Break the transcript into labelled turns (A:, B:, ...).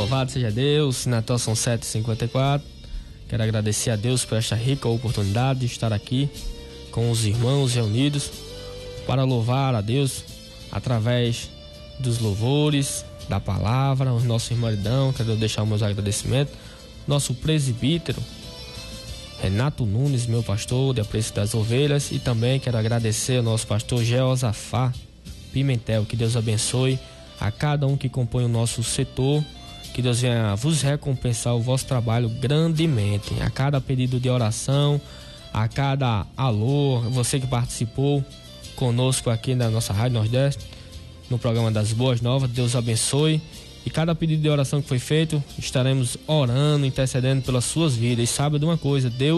A: Louvado seja Deus. Natal são 7h54. Quero agradecer a Deus por esta rica oportunidade de estar aqui com os irmãos reunidos para louvar a Deus através dos louvores, da palavra. O nosso irmãozão, quero deixar meus agradecimentos. Nosso presbítero Renato Nunes, meu pastor de apreço das ovelhas, e também quero agradecer ao nosso pastor Jeosafá Pimentel. Que Deus abençoe a cada um que compõe o nosso setor, que Deus venha vos recompensar o vosso trabalho grandemente, a cada pedido de oração, a cada alô, você que participou conosco aqui na nossa Rádio Nordeste, no programa das Boas Novas. Deus abençoe, e cada pedido de oração que foi feito, estaremos orando, intercedendo pelas suas vidas. E sabe de uma coisa, Deus